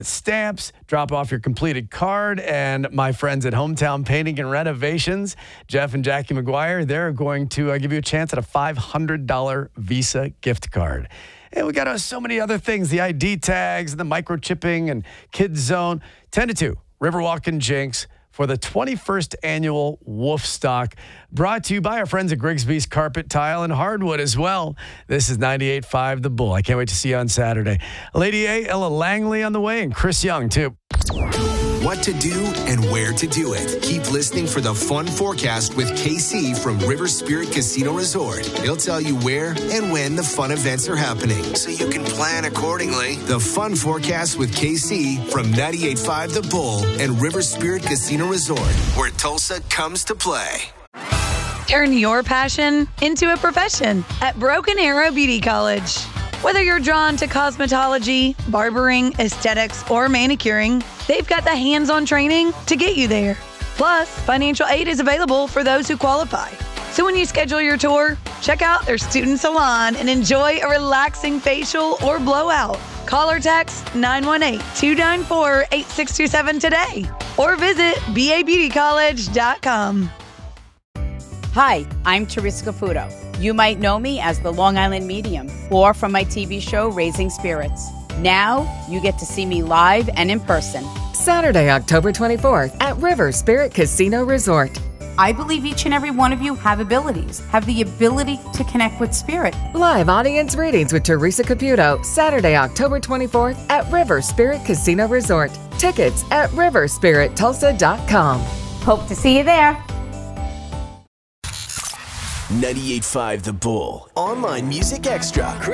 stamps, drop off your completed card, and my friends at Hometown Painting and Renovations, Jeff and Jackie McGuire, they're going to give you a chance at a $500 Visa gift card. And we got so many other things, the ID tags, the microchipping, and Kids Zone. 10 to 2, Riverwalk and Jinx for the 21st annual Woofstock, brought to you by our friends at Grigsby's Carpet, Tile, and Hardwood as well. This is 98.5 The Bull. I can't wait to see you on Saturday. Lady A, Ella Langley on the way, and Chris Young, too. What to do and where to do it. Keep listening for the fun forecast with KC from River Spirit Casino Resort. He'll tell you where and when the fun events are happening, so you can plan accordingly. The fun forecast with KC from 98.5 The Bull and River Spirit Casino Resort, where Tulsa comes to play. Turn your passion into a profession at Broken Arrow Beauty College. Whether you're drawn to cosmetology, barbering, aesthetics, or manicuring, they've got the hands-on training to get you there. Plus, financial aid is available for those who qualify. So when you schedule your tour, check out their student salon and enjoy a relaxing facial or blowout. Call or text 918-294-8627 today or visit babeautycollege.com. Hi, I'm Teresa Caputo. You might know me as the Long Island Medium or from my TV show, Raising Spirits. Now, you get to see me live and in person. Saturday, October 24th at River Spirit Casino Resort. I believe each and every one of you have abilities, have the ability to connect with spirit. Live audience readings with Teresa Caputo, Saturday, October 24th at River Spirit Casino Resort. Tickets at riverspirittulsa.com. Hope to see you there. 98.5 The Bull. Online Music Extra.